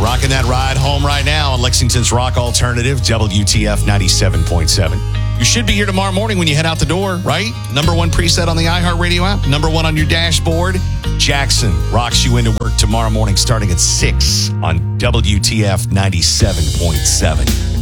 You're rocking that ride home right now on Lexington's Rock Alternative, WTF 97.7. You should be here tomorrow morning when you head out the door, right? Number one preset on the iHeartRadio app, number one on your dashboard. Jackson rocks you into work tomorrow morning starting at 6 on WTF 97.7.